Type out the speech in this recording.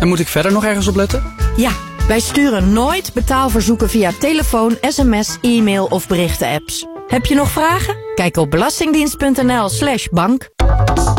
En moet ik verder nog ergens op letten? Ja, wij sturen nooit betaalverzoeken via telefoon, sms, e-mail of berichten-apps. Heb je nog vragen? Kijk op belastingdienst.nl/bank.